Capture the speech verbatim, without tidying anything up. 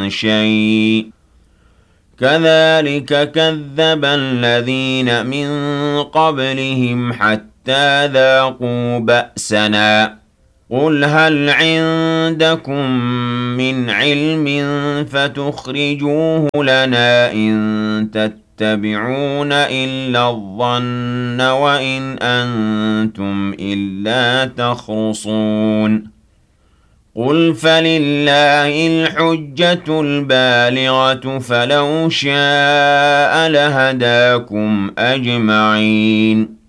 شيء كذلك كذب الذين من قبلهم حتى ذاقوا بأسنا قل هل عندكم من علم فتخرجوه لنا إن تتبعون إلا الظن وإن أنتم إلا تخرصون قل فلله الحجة البالغة فلو شاء لهداكم أجمعين